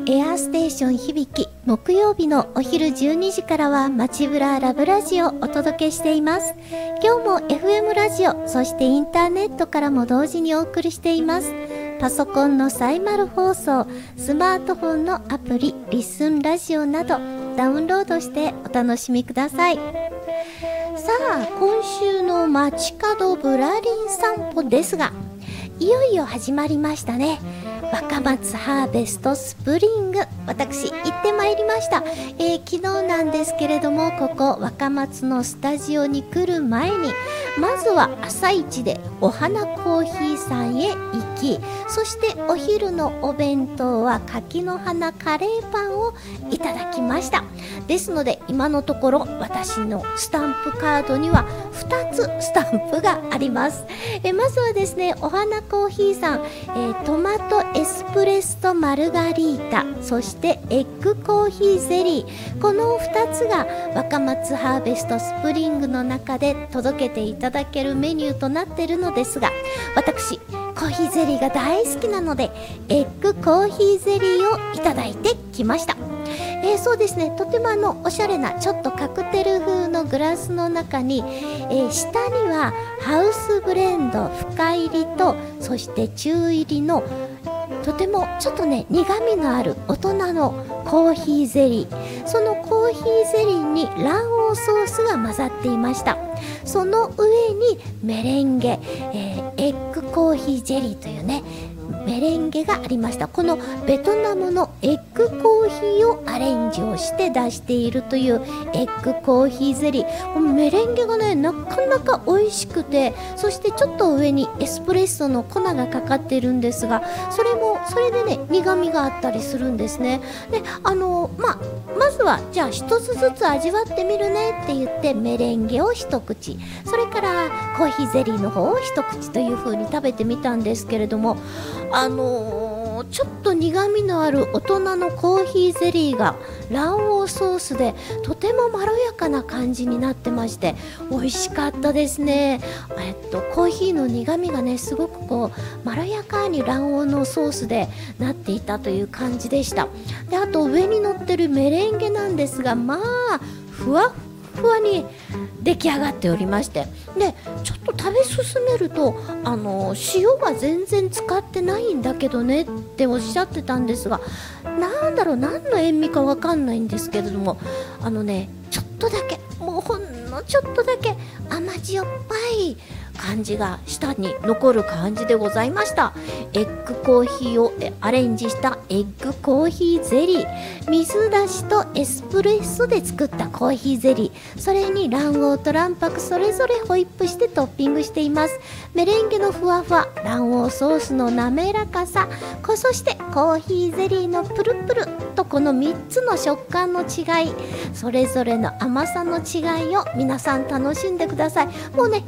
エアステーション響き、木曜日のお昼12時からは街ブララブラジオをお届けしています。今日も FM ラジオ、そしてインターネットからも同時にお送りしています。パソコンのサイマル放送、スマートフォンのアプリリッスンラジオなどダウンロードしてお楽しみください。さあ、今週の街角ぶらりん散歩ですが、いよいよ始まりましたね。若松ハーベストスプリング、私行ってまいりました。昨日なんですけれども、ここ若松のスタジオに来る前にまずは朝一でお花コーヒーさんへ行き、そしてお昼のお弁当は柿の花カレーパンをいただきました。ですので今のところ私のスタンプカードには2つスタンプがあります。まずはですね、お花コーヒーさん、トマトエスプレッソマルガリータ、そしてエッグコーヒーゼリー、この2つが若松ハーベストスプリングの中で届けていただけるメニューとなっているのですが、私コーヒーゼリーが大好きなのでエッグコーヒーゼリーをいただいてきました。そうですね、とてもおしゃれなちょっとカクテル風のグラスの中に、下にはハウスブレンド深入りと、そして中入りのとてもちょっとね苦味のある大人のコーヒーゼリー、そのコーヒーゼリーに卵黄ソースが混ざっていました。その上にメレンゲ、エッグコーヒーゼリーというねメレンゲがありました。このベトナムのエッグコーヒーをアレンジをして出しているというエッグコーヒーゼリー、メレンゲがねなかなか美味しくて、そしてちょっと上にエスプレッソの粉がかかっているんですが、それでね苦味があったりするんですね。でまずはじゃあ一つずつ味わってみるねって言ってメレンゲを一口、それからコーヒーゼリーの方を一口という風に食べてみたんですけれども、ちょっと苦味のある大人のコーヒーゼリーが卵黄ソースでとてもまろやかな感じになってまして美味しかったですね。コーヒーの苦味がねすごくこうまろやかに卵黄のソースでなっていたという感じでした。で、あと上に乗ってるメレンゲなんですが、ふわっふわに出来上がっておりまして、でちょっと食べ進めると塩は全然使ってないんだけどねっておっしゃってたんですが、何の塩味かわかんないんですけれども、ちょっとだけ、もうほんのちょっとだけ甘塩っぱい感じが舌に残る感じでございました。エッグコーヒーをアレンジしたエッグコーヒーゼリー、水出しとエスプレッソで作ったコーヒーゼリー、それに卵黄と卵白それぞれホイップしてトッピングしています。メレンゲのふわふわ、卵黄ソースの滑らかさ、そしてコーヒーゼリーのプルプルと、この3つの食感の違い、それぞれの甘さの違いを皆さん楽しんでください。もうね